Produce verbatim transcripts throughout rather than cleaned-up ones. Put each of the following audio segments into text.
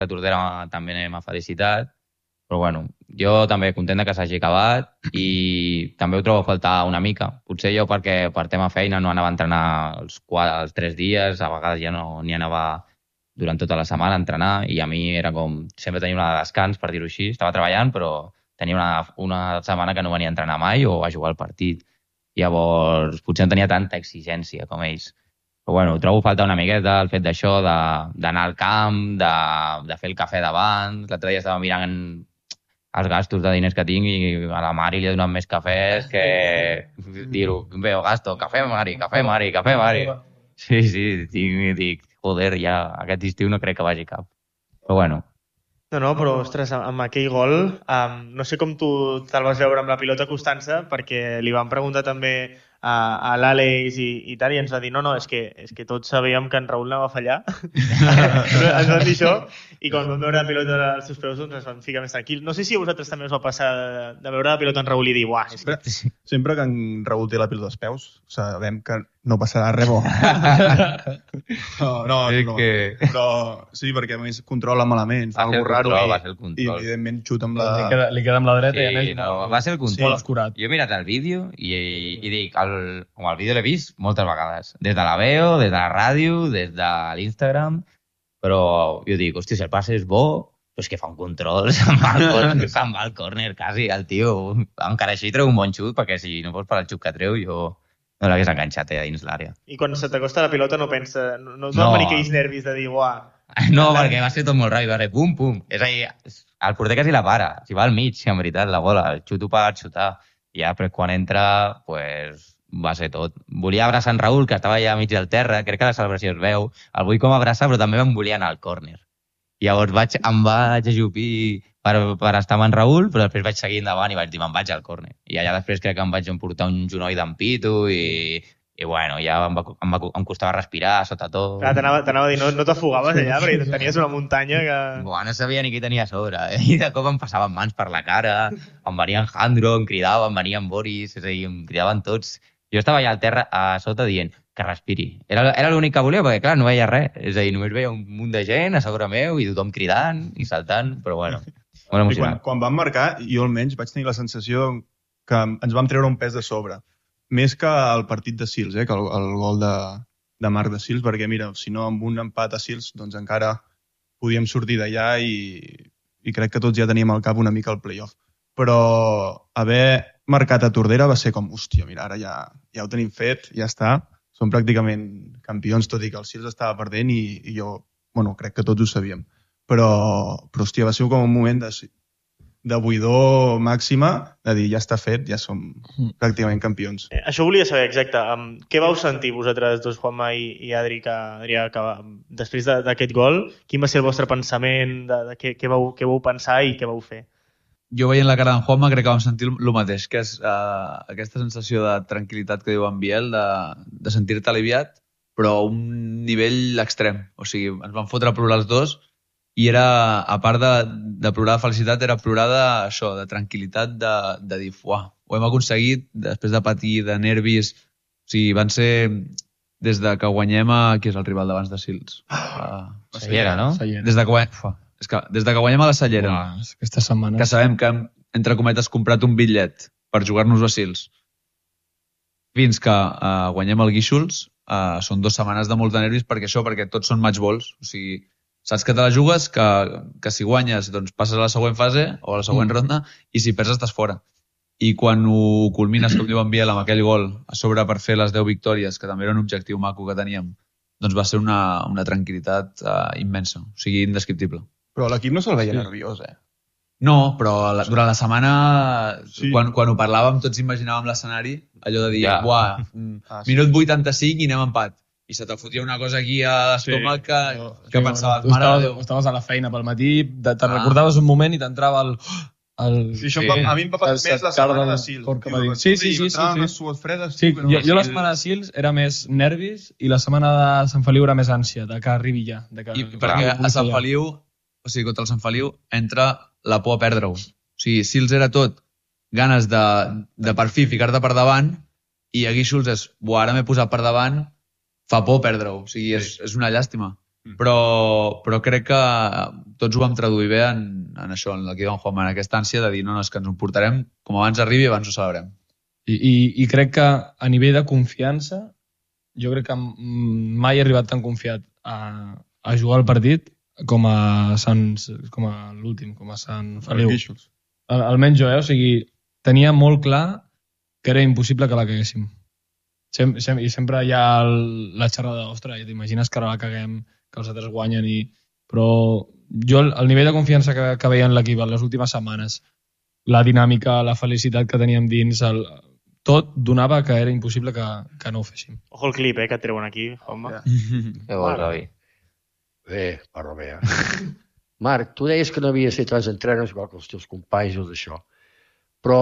la Tordera també m'ha felicitat, però bueno, jo també content que s'hagi acabat i també ho trobo a faltar una mica. Potser jo perquè per tema feina no anava a entrenar els, quatre, els tres dies, a vegades ja no n'hi anava durant tota la setmana a entrenar i a mi era com, sempre tenia una de descans, per dir-ho així, estava treballant però tenia una, una setmana que no venia a entrenar mai o a jugar al partit. Llavors potser no tenia tanta exigència com ells. Però bueno, trobo falta una miqueta el fet d'això, d'anar al camp, de, de fer el cafè davant. L'altre dia estava mirant els gastos de diners que tinc i a la Mari li he donat més cafès que dir-ho, veo gasto, cafè Mari, cafè Mari, cafè Mari. Sí, sí, tinc, dic, joder, ja aquest estiu no crec que vagi cap. Però bueno. No, no, però, ostres, amb aquell gol, um, no sé com tu te'l vas veure amb la pilota acostant-se, perquè li van preguntar també a, a l'Àlex i, i tal, i ens va dir, no, no, és que, és que tots sabíem que en Raül anava a fallar. Ens van dir això, i quan vam veure la pilota als seus peus, doncs ens van ficar més tranquil. No sé si a vosaltres també us va passar de, de veure la pilota en Raül i dir, uah, és que... Sempre, sempre que en Raül té la pilota als peus, sabem que no passarà res bo. no, no, no, que... però sí, perquè a més controla malament, fa alguna raro control, i, control. i evidentment xuta amb la... Li queda, li queda amb la dreta sí, i a més no, va ser el control. Sí, oscurat. Jo he mirat el vídeo i, i, i dic, el, com el vídeo l'he vist moltes vegades, des de la veo, des de la ràdio, des de l'Instagram, però jo dic, hòstia, si el passe és bo, però és que fa un control, se'n va al córner, se'n va al córner quasi, el tio, encara així treu un bon xut, perquè si no fos per al xut que treu, jo no l'hagués enganxat eh, dins l'àrea. I quan se t'acosta la pilota no pensa, no, no, no. venir aquells nervis de dir, uah... No, perquè va ser tot molt ràpid, va ser pum, pum. És a dir, el porter quasi la para, si va al mig, en veritat, la bola, el xuto per xutar. I ja, però quan entra, pues, va ser tot. Volia abraçar en Raül, que estava allà mig del terra, crec que la celebració es veu, el vull com abraçar, però també em volia anar al córner. Llavors vaig, em vaig ajupir per, per estar amb en Raül, però després vaig seguir endavant i vaig dir, me'n vaig al córner. I allà després crec que em vaig emportar un genoll d'en Pitu i... I bueno, ja em, va, em, va, em costava respirar sota tot. Clar, t'anava a dir, no, no t'afogaves allà, perquè tenies una muntanya que... Buah, no sabia ni qui tenia a sobre. Eh? I de cop em passaven mans per la cara, em venien Jandro, em cridaven, em venien Boris, és a dir, em cridaven tots. Jo estava allà al terra, a sota, dient que respiri. Era, era l'únic que volia, perquè clar, no veia res. És a dir, només veia un munt de gent a sobre meu i tothom cridant i saltant, però bueno, molt emocionant. Quan, quan vam marcar, jo almenys vaig tenir la sensació que ens vam treure un pes de sobre. Més que el partit de Sils, eh, que el, el gol de, de Marc de Sils, perquè mira, si no amb un empat a Sils, doncs encara podíem sortir d'allà i, i crec que tots ja teníem al cap una mica el playoff. Però haver marcat a Tordera va ser com, hòstia, mira, ara ja, ja ho tenim fet, ja està, som pràcticament campions, tot i que el Sils estava perdent i, i jo, bueno, crec que tots ho sabíem. Però, però hòstia, va ser com un moment de... de buidor màxima, de dir, ja està fet, ja som pràcticament campions. Eh, això volia saber, exacte, um, què vau sentir vosaltres dos, Juanma i, i Adri, que, Adrià, que després d'aquest gol, quin va ser el vostre pensament, de, de què, què, vau, què vau pensar i què vau fer? Jo veient la cara d'en Juanma crec que vam sentir el mateix, que és uh, aquesta sensació de tranquil·litat que diu en Biel, de, de sentir-te aliviat, però a un nivell extrem. O sigui, ens van fotre a plorar els dos, i era, a part de, de plorar de felicitat, era plorar de, això, de tranquil·litat, de, de dir, uah, ho hem aconseguit, després de patir, de nervis. O sigui, van ser des de que guanyem a... Qui és el rival d'abans de Sils? Uh, Cellera, no? Des de que guanyem, uah, és que, des de que guanyem a la Cellera, uah, aquesta setmana, que sabem que hem, entre cometes, comprat un bitllet per jugar-nos a Sils, fins que uh, guanyem el Guíxols, uh, són dues setmanes de molt de nervis, perquè això, perquè tots són matchballs, o sigui, saps que te la jugues, que, que si guanyes doncs passes a la següent fase o a la següent mm. ronda i si perds estàs fora. I quan ho culmines, com diu en Biel, amb aquell gol a sobre per fer les deu victòries, que també era un objectiu maco que teníem, doncs va ser una, una tranquil·litat uh, immensa, o sigui, indescriptible. Però l'equip no se'l veia sí. nerviós, eh? No, però la, durant la setmana, sí. quan, quan ho parlàvem, tots imaginàvem l'escenari, allò de dir, ja. Buah, ah, sí. minut vuitanta-cinc i anem empat. I se te fotia una cosa aquí a l'estómac sí. que, no, que sí, pensaves, mare de Déu. Estaves a la feina pel matí, te'n ah. recordaves un moment i t'entrava el... el... Sí, això sí. A mi em va passar més la setmana de Sils. Sí, sí, sí. sí, sí. Sues fredes, sí, jo, jo la setmana de Sils era més nervis i la setmana de Sant Feliu era més ànsia, de que arribi ja. De que... I perquè a Sant Feliu, o sigui, contra el Sant Feliu, entra la por a perdre-ho. O sigui, Sils era tot ganes de, de per fi ficar-te per davant i a Guíxols és, buah, ara m'he posat per davant, fa por perdre-ho, o sigui, és, és una llàstima. però, però crec que tots ho vam traduir bé en, en això, en el que diuen Juanma, en aquesta ànsia de dir, no, no, és que ens ho portarem, com abans arribi, abans ho celebrem. I, i, I crec que a nivell de confiança, jo crec que mai he arribat tan confiat a, a jugar al partit com a Sant, com a l'últim, com a Sant Feliu. Al, almenys jo, eh? O sigui, tenia molt clar que era impossible que la caguéssim. Sem, sem, I sempre hi ha el, la xerrada, ostres, t'imagines que ara la caguem, que els altres guanyen, i... però jo, el nivell de confiança que, que veia en l'equip en les últimes setmanes, la dinàmica, la felicitat que teníem dins, el, tot donava que era impossible que, que no ho féssim. Ojo el clip, eh, que et treuen aquí, home. Què vols, Gavi? Bé, parlo bé. Eh? Marc, tu deies que no havies fet tants entrenos igual que els teus companys o d'això, però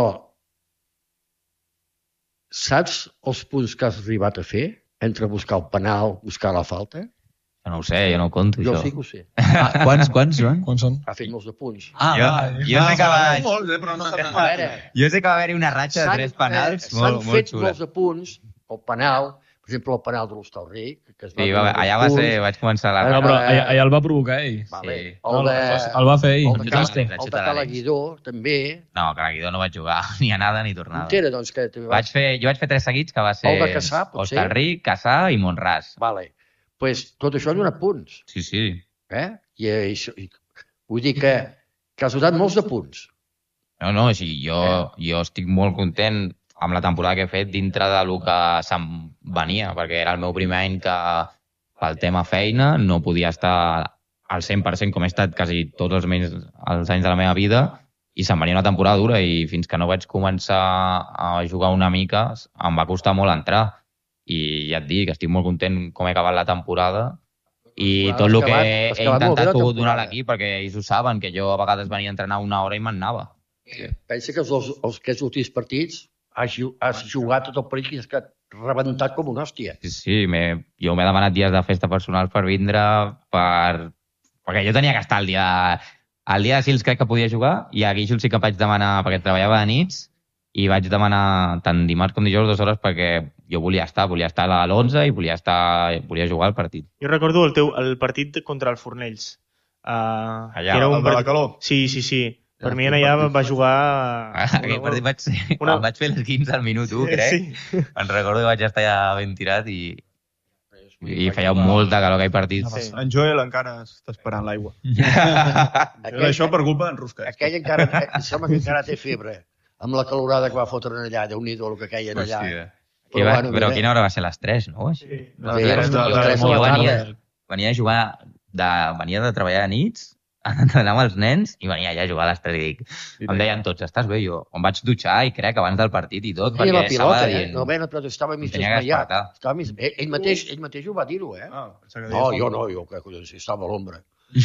saps els punts que has arribat a fer entre buscar el penal, buscar la falta? Jo no ho sé, jo no ho conto, Jo això. sí que ho sé. Ah, quants, quants, Joan? Quants són? Ha fet molts de punts. Ah, Jo, va, jo sé que va... Molts, eh, però no A veure, Jo sé que va haver-hi una ratxa de s'han- tres penals eh, molt, s'han molt fet xula. molts de punts, el penal, per exemple, el penal de l'Hostalric, que es va Sí, va, donar allà dos va ser, punts. vaig començar la... Ara, No, però allà, allà el va provocar ell. Vale. Sí. El de, El va fer ell. el de, Jo Cal, també, el vaig de xutar a Calaguidó, també. No, que aquí no vaig jugar ni a nada ni tornada. Montera, doncs, que... Vaig fer, jo vaig fer tres seguits, que va ser El de Cassà, potser? Hostalric, Cassà i Montràs. Vale. Pues tot això ha donat punts. Sí, sí. Eh? I, i, i vull dir que, que has donat molts de punts. No, no, sí, jo, jo estic molt content amb la temporada que he fet dintre de lo que se'm venia, perquè era el meu primer any que pel tema feina no podia estar al cent per cent com he estat quasi tots els, menys, els anys de la meva vida, i se'm venia una temporada dura i fins que no vaig començar a jugar una mica em va costar molt entrar. I ja et dic, estic molt content com he acabat la temporada i tot el que he, he intentat pogut donar a l'equip, perquè ells ho saben, que jo a vegades venia a entrenar una hora i me'n anava. Pensa que els, els, aquests últims partits has, has jugat tot el partit i has quedat rebentat com una hòstia. Sí, sí, jo m'he demanat dies de festa personal per vindre, per... perquè jo tenia que estar el dia... El dia de Sils crec que podia jugar, i a Guíxols sí que vaig demanar, perquè treballava de nits, i vaig demanar tant dimarts com dijous dues hores perquè jo volia estar, volia estar a l'onze i volia estar, volia jugar al partit. Jo recordo el teu el partit contra el Fornells. Uh, Allà, era un el de la partit... calor. Sí, sí, sí. Per mi allà va jugar... Aquell partit vaig, ser, una- el vaig fer les quinze al minut u, crec. Sí. Em recordo que vaig estar allà ben tirat i, i feia molta calor aquell partit. Sí. En Joel encara està esperant l'aigua. Aquell, Això per culpa d'en Rusca. aquell encara, em sembla que encara té febre, amb la calorada que va fotre allà, Déu-n'hi-do el que queien allà. Hòstia. Però Va, bueno, però mira. quina hora va ser? Les tres, no? Així? Sí. Sí, tres de- jo de- crec que Jo la venia, tarda. venia a jugar, de, venia de treballar de nits, entrenar amb els nens i venia allà a jugar a les tres i dic, em deien tots, estàs bé? Jo em vaig dutxar i crec abans del partit i tot, Veia la perquè pilota, estava eh? dient... No veia la pilota, estava mig Tenia que desmaiat. despertar. Estava mig... ell, ell, mateix, ell mateix ho va dir-ho, eh? Ah, pensava que No, deies- jo no, jo que collons, estava a l'ombra.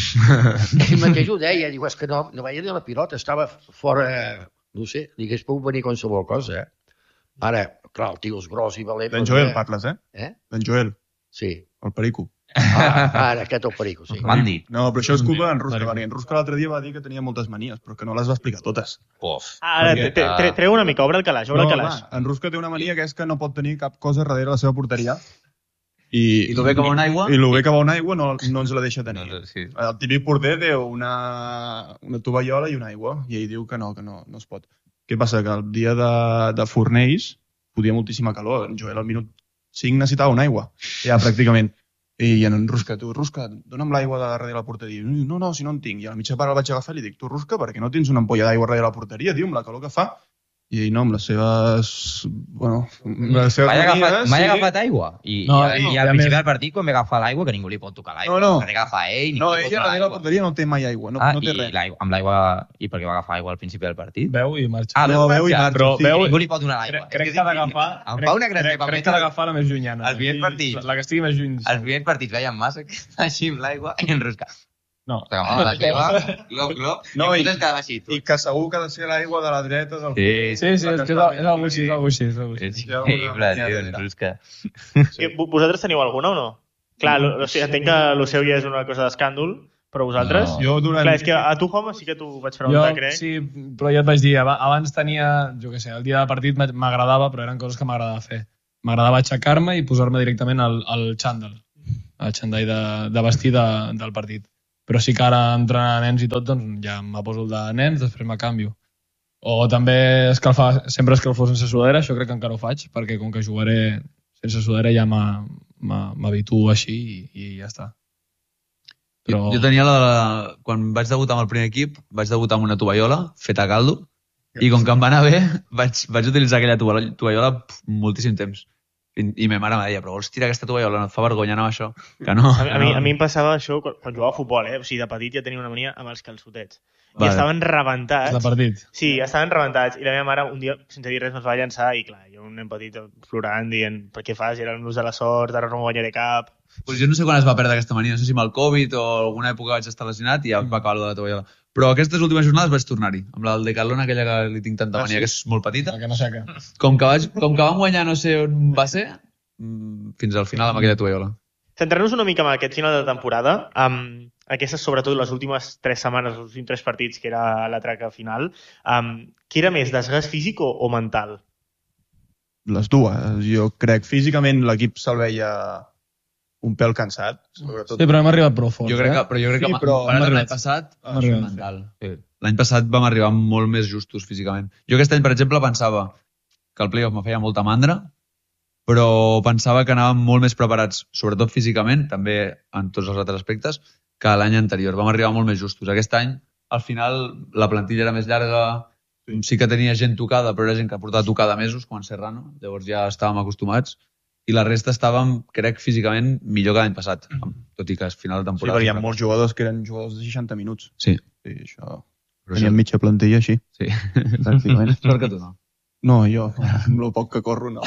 Ell mateix ho deia, diu, és que no, no veia ni la pilota, estava fora, no sé, digués, pot venir qualsevol cosa, eh? Ara, clar, el tio és gros i valent. D'en doncs, Joel eh? parles, eh? Eh? D'en Joel, Sí. el perico. Ah, ara, aquest el perico, sí. M'han dit. No, però això és culpa d'en Rusca, perquè en Rusca l'altre dia va dir que tenia moltes manies, però que no les va explicar totes. Uf. Ah, ara, Perquè, tre- tre- treu una mica, obre el calaix, obre el calaix. va, en Rusca té una mania que és que no pot tenir cap cosa darrere la seva porteria. I, I lo bé que va una aigua? I lo bé que va una aigua no, no ens la deixa tenir. No, sí. El típic porter té una, una tovallola i una aigua, i ell diu que no, que no, no es pot. Què passa? Que el dia de, de Fornells podia moltíssima calor. En Joel al minut cinc necessitava una aigua, ja pràcticament. I en Rusca, tu, Rusca, dona'm l'aigua de darrere la porteria. I, no, no, si no en tinc. I a la mitja part el vaig agafar i li dic, tu, Rusca, per què no tens una ampolla d'aigua darrere la porteria? Diu, amb la calor que fa. I ell, no, amb les seves... Bueno, amb les seves Mai he agafat, manies, mai he sí. agafat aigua. I, No, i, no, i i al a principi més- del partit, quan ve agafar l'aigua, que ningú li pot tocar l'aigua. No, no. La té que agafar ell, No, ningú li pot ella tocar darrere la l'aigua. porteria no té mai aigua. No, Ah, no té i res. l'aigua- amb l'aigua... I per què va agafar aigua al principi del partit? Veu i marxa. Ah, No, veu i marxa, Però sí. veu, Ningú li pot donar crec, l'aigua. crec És que ha és d'agafar... Em crec- fa una gràcia crec, quan crec veig que ha el- d'agafar la més llunyana. els vients I partits. La, la que estigui més lluny. Els primers partits veien massa així amb l'aigua i enroscar. No. T'agafava la teva, glop, glop, No, i i- tu es quedava així. Tu. I que segur que ha de ser l'aigua de la dreta del... Sí, Sí, sí, és que és, al- és algo així, és algo així. És algo així. és increïble, tio, enrosca. Que vo- Vosaltres teniu alguna o no? Clar, lo, o sigui, entenc que el seu ja és una cosa d'escàndol, però vosaltres... No. Jo durant... Clar, és que a tu, Home, sí que t'ho vaig preguntar, Jo, crec. sí, però ja et vaig dir, aba- abans tenia, jo què sé, el dia de partit m'a- m'agradava, però eren coses que m'agradava fer. M'agradava aixecar-me i posar-me directament al, al xandall. el xandall de, de vestir de, del partit. Però sí que ara entrenar nens i tot, doncs ja me poso el de nens, després me canvio. O també escalfar, sempre escalfo sense sudadera, això crec que encara ho faig, perquè com que jugaré sense sudadera ja m'habituo així i, i ja està. Però... Jo, jo tenia la, la... Quan vaig debutar amb el primer equip, vaig debutar amb una tovallola feta a caldo, i com que em va anar bé, vaig, vaig utilitzar aquella tovallola moltíssim temps. I, i ma mare em deia, però vols tirar aquesta tovallola? No et fa vergonya anar amb això? Que no. A, a, mi, a mi em passava això quan, quan jugava a futbol, eh? O sigui, de petit ja tenia una mania amb els calçotets. Vale. I estaven rebentats. És de partit. Sí, estaven rebentats. I la meva mare un dia, sense dir res, me'ls va llançar i clar, jo un nen petit plorant, dient, per què fas? Era l'ús de la sort, ara no guanyaré cap. Pues jo no sé quan es va perdre aquesta mania, no sé si amb el Covid o alguna època vaig estar lesionat i ja va acabar de la tovallola. Però aquestes últimes jornades vaig tornar-hi, amb la del Decathlon, aquella que li tinc tanta mania, ah, sí? Que és molt petita. Que no seca. Com que, vaig, com que vam guanyar no sé on va ser, fins al final amb aquella tovallola. Centrant-nos una mica en aquest final de temporada, amb aquestes, sobretot les últimes tres setmanes, els últims tres partits, que era la traca final, um, què era més, desgast físic o, o mental? Les dues. Jo crec físicament l'equip se'l veia un pèl cansat. Sobretot. Sí, però hem arribat prou forts. Jo crec que, però jo crec sí, que però l'any passat ah, mental. Sí. L'any passat vam arribar molt més justos físicament. Jo aquest any, per exemple, pensava que el playoff me feia molta mandra, però pensava que anàvem molt més preparats, sobretot físicament, també en tots els altres aspectes, que l'any anterior. Vam arribar molt més justos. Aquest any, al final, la plantilla era més llarga, sí que tenia gent tocada, però era gent que portava tocada mesos, com en Serrano, llavors ja estàvem acostumats, i la resta estàvem, crec, físicament millor que l'any passat, tot i que és final de temporada. Sí, perquè hi ha molts jugadors que eren jugadors de seixanta minuts. Sí. Sí, això... Teníem mitja plantilla així. Sí. Pràcticament. Sort que tu no. No, jo, amb el poc que corro, no.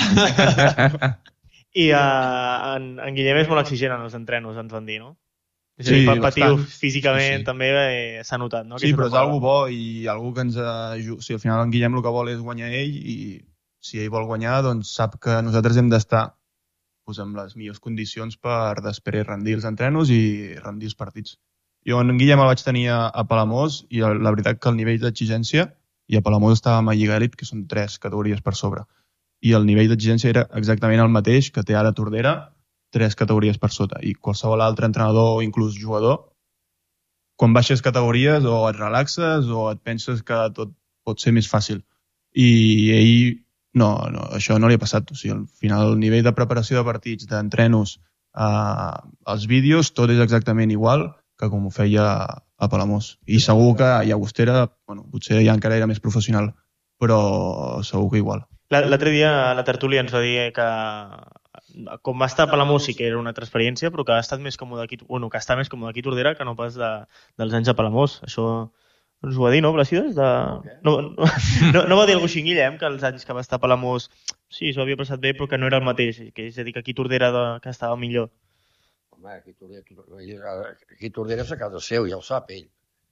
I uh, en, en Guillem és molt exigent en els entrenos, ens van dir, no? És a Sí, dir, patiu bastant. físicament Sí, sí. també eh, s'ha notat, no? Sí, Aquesta però és temporada. algo bo i algo que ens... aju- Si al final en Guillem el que vol és guanyar ell i si ell vol guanyar, doncs sap que nosaltres hem d'estar pues, amb les millors condicions per després rendir els entrenos i rendir els partits. Jo en Guillem el vaig tenir a a Palamós i la la veritat que el nivell d'exigència, i a Palamós estàvem a Lliga Elit, que són tres categories per sobre, i el nivell d'exigència era exactament el mateix que té ara Tordera, tres categories per sota, i qualsevol altre entrenador o inclús jugador, quan baixes categories o et relaxes o et penses que tot pot ser més fàcil. I ell, no, no això no li ha passat. O sigui, al final el nivell de preparació de partits, d'entrenos, eh, els vídeos, tot és exactament igual que com ho feia a Palamós. I segur que a Llagostera, bueno, potser ja encara era més professional, però segur que igual. La- L'altre dia a la tertúlia ens va dir que com va estar a Palamós sí que era una altra experiència, però que ha estat més còmode aquí, bueno, que està més còmode aquí a Tordera que no pas de, dels anys a Palamós. Això ens ho va dir, no, Placides? De... No, no, no, no va dir algú així, Guillem, que els anys que va estar a Palamós sí, s'ho havia passat bé, però que no era el mateix. Que és a dir, que aquí a Tordera de... que estava millor. Home, aquí Tordera, aquí Tordera és a casa seu, ja ho sap ell.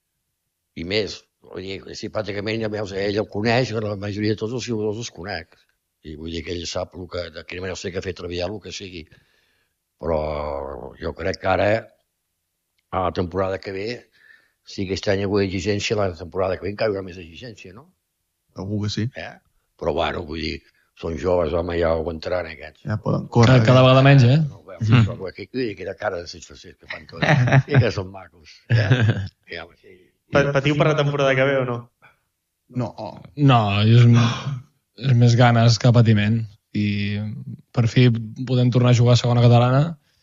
I més, vull dir, si pràcticament ja veus, ell el coneix, la majoria de tots els jugadors els conec. I vull dir que ell sap el que, de quina manera sé que ha fet treballar el que sigui. Però jo crec que ara, a la temporada que ve, si aquest any hi ha hagut exigència, la temporada que ve encara hi haurà més exigència, no? Segur que sí. Eh? Però bueno, vull dir, són joves, home, ja ho aguantaran aquests. Ja poden córrer. Cada vegada menys, eh? No, ho veus, però aquí, aquella cara de satisfacció que fan tots. I que són macos. Ja, ja, sí. Pa- Patiu per la temporada que ve o no? No, No, és, és més ganes que patiment. I per fi podem tornar a jugar a segona catalana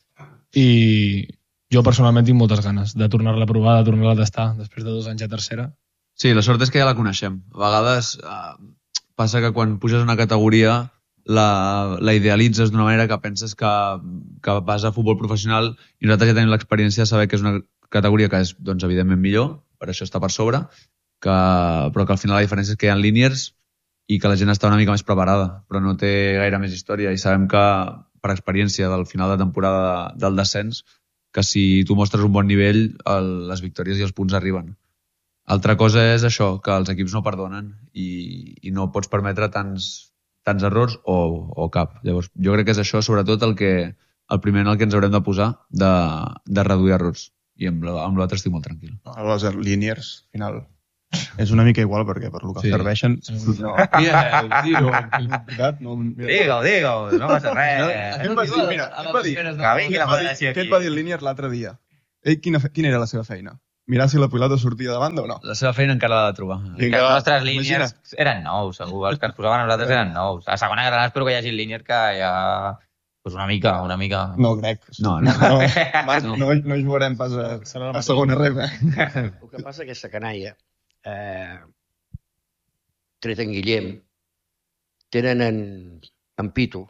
i jo personalment tinc moltes ganes de tornar-la a provar, de tornar-la a tastar després de dos anys a tercera. Sí, la sort és que ja la coneixem. A vegades eh, passa que quan puges una categoria la, la idealitzes d'una manera que penses que, que vas a futbol professional i nosaltres ja tenim l'experiència de saber que és una categoria que és, doncs, evidentment millor, per això està per sobre, que, però que al final la diferència és que hi ha líniers i que la gent està una mica més preparada, però no té gaire més història i sabem que per experiència del final de temporada del descens que si tu mostres un bon nivell el, les victòries i els punts arriben. Altra cosa és això, que els equips no perdonen i, i no pots permetre tants, tants errors o, o cap. Llavors, jo crec que és això sobretot el, que, el primer en el que ens haurem de posar de, de reduir errors i amb, amb l'altre estic molt tranquil. no les líniers, al final, És una mica igual, perquè per lo que Sí. serveixen... No, Yeah, tio. no, mira. Digue-ho, digue-ho, no passa res. Què et va dir? Mira, què et va dir? Que vingui la moderació Què aquí. et va dir el Línier l'altre dia? Ell, quina, fe- quina era la seva feina? Mirar si la pilota sortia de banda o no? La seva feina encara l'ha de trobar. Que les nostres imagina. línies eren nous, segur. Els que ens posaven a nosaltres eren nous. A segona catalana espero que hi hagi línier que ja... Pues una mica, una mica... No, crec. No, no. No, Marc, no, no jugarem pas a, Serà el a mateix. segona reba. El que passa que aquesta canalla, eh, tret en Guillem, tenen en, en Pitu,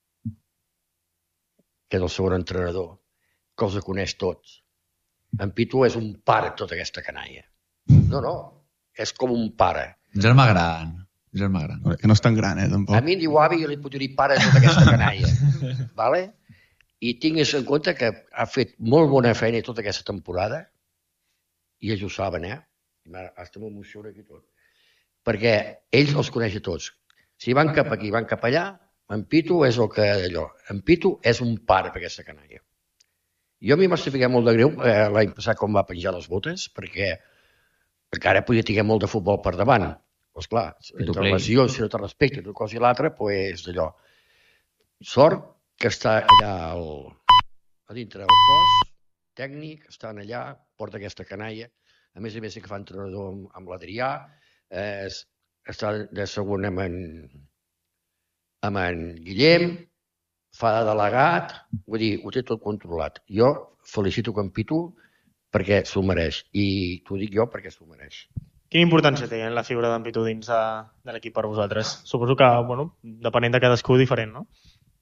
que és el segon entrenador, que els coneix tots. En Pitu és un pare, tota aquesta canalla. No, no, és com un pare. Un germà gran. Un germà gran. Que no és tan gran, eh, A tampoc. mi em diu avi i li puc dir pare a tota aquesta canalla. Vale? I tingues en compte que ha fet molt bona feina tota aquesta temporada, i ells ho saben, eh? I m'ha- Hasta m'emociona aquí tot. Perquè ells els coneix a tots. Si van cap aquí, van cap allà, en Pitu és el que allò. En Pitu és un pare per aquesta canalla. Jo a mi m'ha ficat molt de greu eh, l'any passat quan va penjar les botes, perquè encara podia tenir molt de futbol per davant. Doncs clar, Pitu entre play. lesions, si no te respecte, una cosa i l'altra, doncs d'allò. Sort que està allà al, a dintre del cos, tècnic, estan allà, porta aquesta canalla. A més a més, sí que fa entrenador amb, amb l'Adrià, eh, es- està de segon amb en, amb en Guillem, fa de delegat, vull dir, ho té tot controlat. Jo felicito que en Pitu perquè s'ho mereix, i t'ho dic jo perquè s'ho mereix. Quina importància té en la figura d'en Pitu dins de, de l'equip per vosaltres? Suposo que, bueno, depenent de cadascú, diferent, no?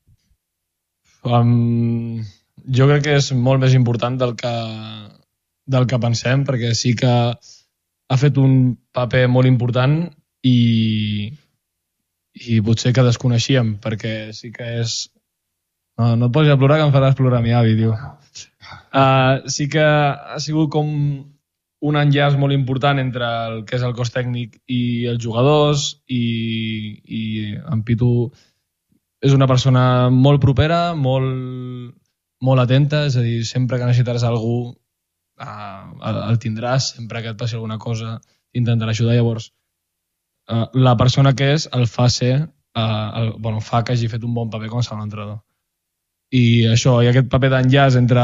Um, jo crec que és molt més important del que, del que pensem, perquè sí que ha fet un paper molt important i, i potser que desconeixíem, perquè sí que és... No, no et posis a plorar, que em faràs plorar a mi avi, diu. Uh, sí que ha sigut com un enllaç molt important entre el que és el cos tècnic i els jugadors, i, i en Pitu és una persona molt propera, molt, molt atenta, és a dir, sempre que necessitaràs algú eh, el tindràs, sempre que et passi alguna cosa intentarà ajudar. Llavors, eh, la persona que és el fa ser, eh, el, bueno, fa que hagi fet un bon paper com a segon entrenador. I això, i aquest paper d'enllaç entre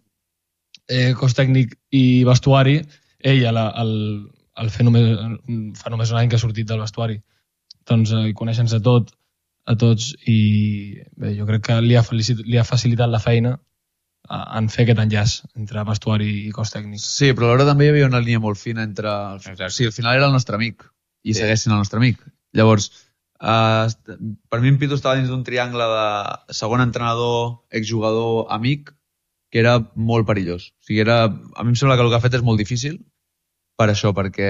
eh, cos tècnic i vestuari, ell el, el, el fer només, fa només un any que ha sortit del vestuari. Doncs eh, coneixen-se tot, a tots, i bé, jo crec que li ha, felicit, li ha facilitat la feina eh, en fer aquest enllaç entre vestuari i cos tècnic. Sí, però alhora també hi havia una línia molt fina entre... Exacte. Sí, al final era el nostre amic, i Sí. segueix sent el nostre amic. Llavors, eh, per mi en Pitu estava dins d'un triangle de segon entrenador, exjugador, amic, que era molt perillós. O sigui, era, a mi em sembla que el que ha fet és molt difícil per això, perquè,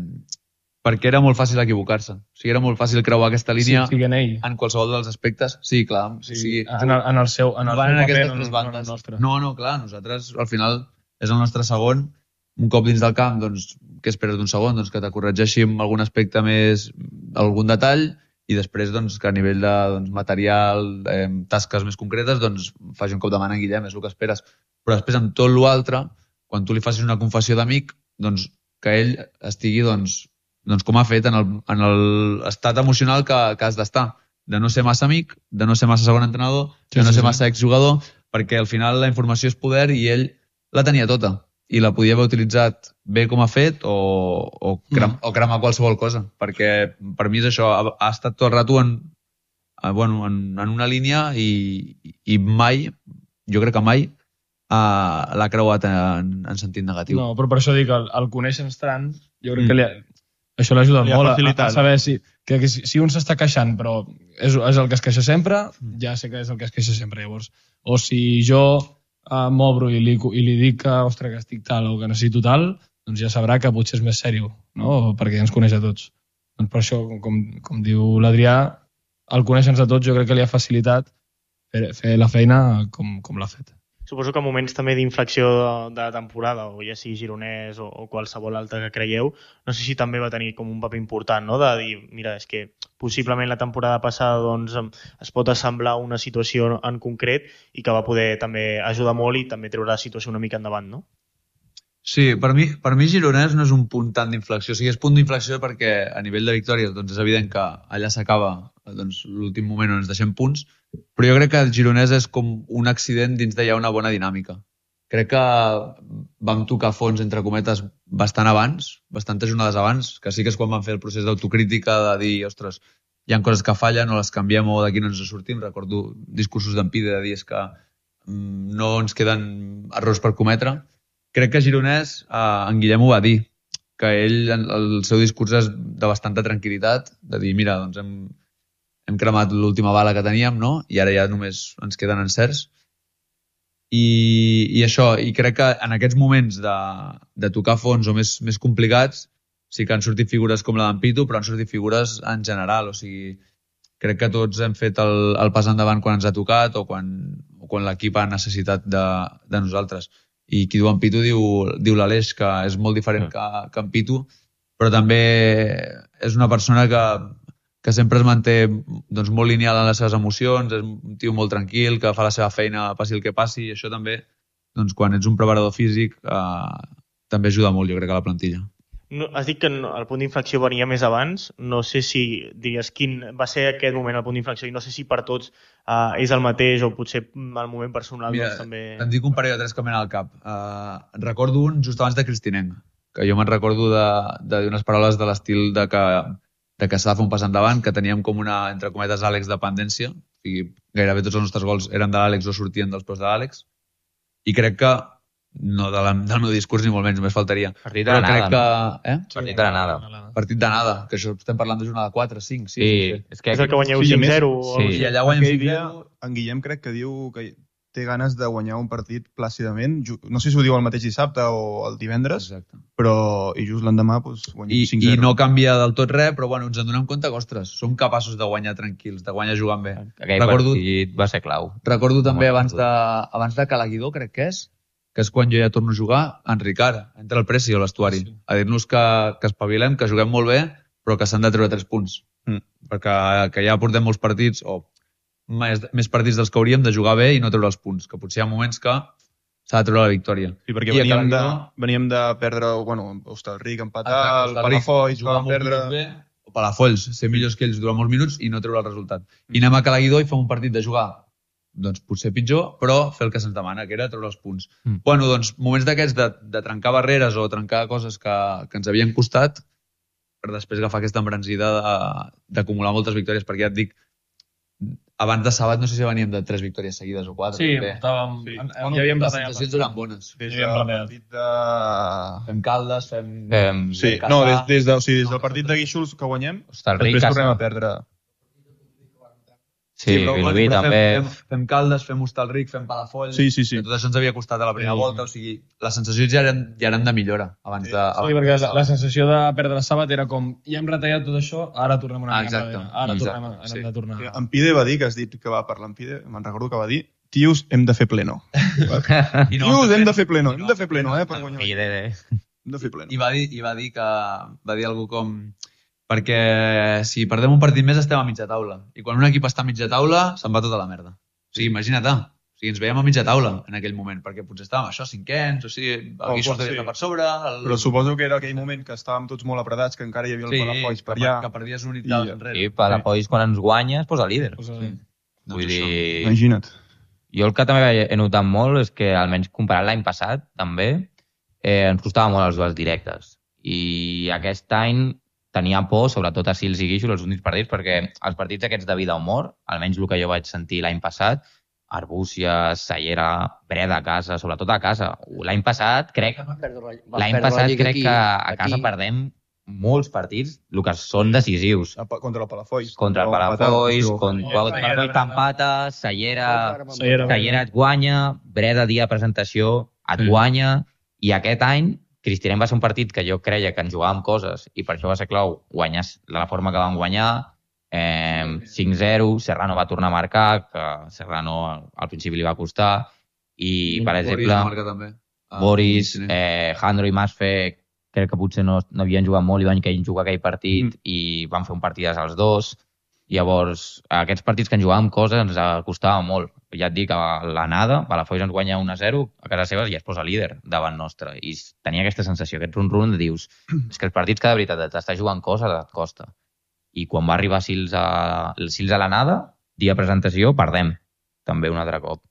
perquè era molt fàcil equivocar-se. O sigui, era molt fàcil creuar aquesta línia Sí, sí, en ell. en qualsevol dels aspectes. Sí, clar. Sí, o sigui, en, el, en el seu, en el van seu en paper, aquestes no, tres no, no, bandes. el nostre. No, no, clar, nosaltres al final és el nostre segon. Un cop dins del camp, doncs, què esperes d'un segon? Doncs que te corregeixi amb algun aspecte més, algun detall, i després doncs, que a nivell de doncs, material, eh, tasques més concretes, doncs, faci un cop de mà en Guillem, és el que esperes. Però després, amb tot l'altre, quan tu li facis una confessió d'amic, doncs, que ell estigui doncs, doncs, com ha fet en el, en el estat emocional que, que has d'estar, de no ser massa amic, de no ser massa segon entrenador, Sí, de no sí, ser sí. massa exjugador, perquè al final la informació és poder i ell la tenia tota i la podia haver utilitzat bé com ha fet o, o, cram, Mm. o cremar qualsevol cosa, perquè per mi és això, ha, ha estat tot el rato en, eh, bueno, en, en una línia i, i mai, jo crec que mai uh, l'ha creuat en, en sentit negatiu. No, però per això dic, el, el conèixer-nos tant, jo crec Mm. que li ha, això l'ha ajudat Li ha molt a, facilitat. a saber si, que, que si, si un s'està queixant, però és, és el que es queixa sempre, ja sé que és el que es queixa sempre, llavors. O si jo uh, m'obro i li, i li dic que, ostres, que estic tal o que necessito tal, doncs ja sabrà que potser és més sèrio, no? Perquè ens coneix a tots. Doncs per això, com, com diu l'Adrià, el conèixer-nos a tots jo crec que li ha facilitat fer, fer la feina com, com l'ha fet. Suposo que moments també d'inflexió de, de la temporada, o ja sigui gironès o, o qualsevol altre que creieu, no sé si també va tenir com un paper important, no? De dir, mira, és que possiblement la temporada passada doncs, es pot assemblar a una situació en concret i que va poder també ajudar molt i també treure la situació una mica endavant, no? Sí, per mi, per mi Gironès no és un punt tant d'inflexió. O sigui, és punt d'inflexió perquè a nivell de victòries doncs és evident que allà s'acaba doncs, l'últim moment on ens deixem punts, però jo crec que el Gironès és com un accident dins d'allà una bona dinàmica. Crec que vam tocar fons, entre cometes, bastant abans, bastantes jornades abans, que sí que és quan vam fer el procés d'autocrítica de dir, ostres, hi ha coses que fallen o les canviem o d'aquí no ens en sortim. Recordo discursos d'en Pide de dir és que mm, no ens queden errors per cometre. Crec que Gironès, eh, en Guillem ho va dir, que ell, el seu discurs és de bastanta tranquil·litat, de dir, mira, doncs hem, hem cremat l'última bala que teníem, no? I ara ja només ens queden encerts. I, i això, i crec que en aquests moments de, de tocar fons o més, més complicats, sí que han sortit figures com la d'en Pitu, però han sortit figures en general, o sigui, crec que tots hem fet el, el pas endavant quan ens ha tocat o quan, o quan l'equip ha necessitat de, de nosaltres. I qui diu en Pitu diu, diu l'Aleix, que és molt diferent que, que en Pitu, però també és una persona que, que sempre es manté doncs, molt lineal en les seves emocions, és un tio molt tranquil, que fa la seva feina passi el que passi, i això també, doncs, quan ets un preparador físic, eh, també ajuda molt, jo crec, a la plantilla. No, has dit que no, el punt d'inflexió venia més abans. No sé si diries quin va ser aquest moment el punt d'inflexió i no sé si per tots uh, és el mateix o potser el moment personal. Mira, doncs, també... em dic un parell de tres que em venen al cap. Uh, recordo un just abans de Cristinenc, que jo me'n recordo de, de dir unes paraules de l'estil de que, de que s'ha de fer un pas endavant, que teníem com una, entre cometes, Àlex dependència. O sigui, gairebé tots els nostres gols eren de l'Àlex o sortien dels peus de l'Àlex. I crec que no de la, del meu discurs ni molt menys, només faltaria. Partit de la nada, que, no? Eh? Partit de la nada. Partit de nada, que això estem parlant de jornada quatre, cinc, sis. Sí, és, que... és el que guanyeu sí, cinc zero. Sí. I allà guanyem Aquell cinc dia, zero. en Guillem crec que diu que té ganes de guanyar un partit plàcidament. No sé si ho diu el mateix dissabte o el divendres, Exacte. però i just l'endemà doncs, guanyem I, cinc zero. I no canvia del tot res, però bueno, ens en donem compte que, ostres, som capaços de guanyar tranquils, de guanyar jugant bé. Aquell recordo, partit va ser clau. recordo també Molt abans de, abans de Calaguidó, crec que és, que és quan jo ja torno a jugar, en Ricard, entra el Presi a l'estuari, sí. a dir-nos que, que espavilem, que juguem molt bé, però que s'han de treure tres punts. Mm. Perquè que ja portem molts partits, o més, més partits dels que hauríem de jugar bé i no treure els punts, que potser hi ha moments que s'ha de treure la victòria. Sí, perquè I veníem de, Calaguidó, veníem de perdre, bueno, Hostalric empatar, Exacte, el Palafolls vam perdre... Bé, o Palafolls, ser millors que ells durant molts minuts i no treure el resultat. I anem a Calaguidó i fem un partit de jugar doncs potser pitjor, però fer el que se'ns demana, que era treure els punts. Mm. Bueno, doncs, moments d'aquests de, de trencar barreres o trencar coses que, que ens havien costat, per després agafar aquesta embranzida d'acumular moltes victòries, perquè ja et dic, abans de Sàbat no sé si veníem de tres victòries seguides o quatre. Sí, també. estàvem... Sí. En, Bueno, hi havíem les retallat sensacions eren bones. Des Hi del havíem partit de... Fem Caldes, fem... Fem... Sí, no, des, des, de, o sigui, des del partit de Guíxols que guanyem, Hostalric, després tornem Casa. a perdre... Sí, però, Vilobí però també. Fem, fem, fem Caldes, fem Hostalric, fem Palafolls... Sí, sí, sí. Que tot això ens havia costat a la primera Sí. volta, o sigui, les sensacions ja eren, ja eren de millora abans Sí. de... Sí, perquè la, la sensació de perdre el Sàbat era com ja hem retallat tot això, ara tornem una Ah, mica exacte. enrere. Ara Exacte, tornem, a- sí. hem de tornar. En Pide va dir, que has dit que va parlar en Pide, me'n recordo que va dir, tios, hem de fer pleno. I no, Tios, hem de fer pleno, hem de fer pleno, eh, per guanyar. I de... Hem de fer pleno. I va dir, i va dir que... Va dir algú com... Perquè si perdem un partit més estem a mitja taula. I quan un equip està a mitja taula, se'n va tota la merda. O sigui, imagina't, o sigui, ens veiem a mitja taula en aquell moment, perquè potser estàvem això, cinquens, o sigui, el Oh, Guixols sí. devia estar per sobre... El... Però suposo que era aquell moment que estàvem tots molt apretats, que encara hi havia el sí, Palafolls per que, allà. que perdies un i I- tal enrere. Sí, per Apois, quan ens guanya, es posa líder. Pues, Sí. eh, Vull Doncs això. dir... Imagina't. Jo el que també he notat molt és que, almenys comparat l'any passat, també, eh, ens costava molt els duels directes. I aquest any tenia por, sobretot a Sils i Guíxols, els últims partits, perquè els partits aquests de vida humor, almenys el que jo vaig sentir l'any passat, Arbúcies, Cellera, Breda a casa, sobretot a casa. L'any passat, crec, l'any passat crec que a casa perdem molts partits, el que són decisius. A pa- Contra el Palafolls. Contra el Palafolls, contra el Palafolls t'empata, Cellera, Cellera, Cellera et guanya, Breda dia de presentació et Sí. guanya, i aquest any Cristinenc va ser un partit que jo creia que ens jugàvem coses i per això va ser clau guanyar de la forma que vam guanyar, eh, cinc zero, Serrano va tornar a marcar, que Serrano al principi li va costar, i per Boris exemple marca també. Ah, Boris, sí. eh, Jandro i Masfe crec que potser no, no havien jugat molt i van que jugar aquell partit Mm. i van fer un partidàs els dos. Llavors, aquests partits que ens jugàvem coses ens costava molt ja et dic, a l'anada, Palafolls ens guanya un a zero a casa seva i es posa líder davant nostre. I tenia aquesta sensació, aquest run-run de dius, és que els partits que de veritat t'està jugant coses et costa. I quan va arribar Sils a, Sils a l'anada, dia de presentació, perdem també un altre cop.